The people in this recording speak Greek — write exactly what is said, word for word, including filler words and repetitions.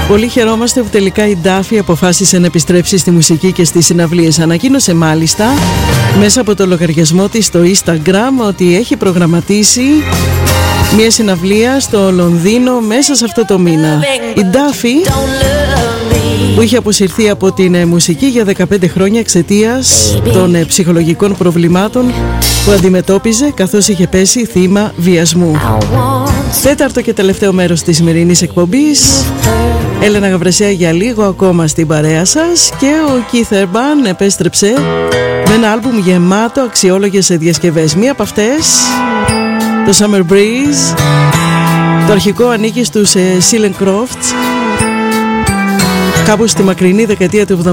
Πολύ χαιρόμαστε που τελικά η Ντάφη αποφάσισε να επιστρέψει στη μουσική και στις συναυλίες. Ανακοίνωσε μάλιστα μέσα από το λογαριασμό της στο Instagram ότι έχει προγραμματίσει μια συναυλία στο Λονδίνο μέσα σε αυτό το μήνα. Η Ντάφη, που είχε αποσυρθεί από την μουσική για δεκαπέντε χρόνια εξαιτίας των ψυχολογικών προβλημάτων που αντιμετώπιζε καθώς είχε πέσει θύμα βιασμού. Τέταρτο και τελευταίο μέρος της σημερινής εκπομπής. Έλενα Γαβρεσιά για λίγο ακόμα στην παρέα σας, και ο Keith Urban επέστρεψε με ένα άλμπουμ γεμάτο αξιόλογες διασκευές. Μία από αυτές, το Summer Breeze, το αρχικό ανήκει στους Seal and Crofts, κάπου στη μακρινή δεκαετία του εβδομήντα.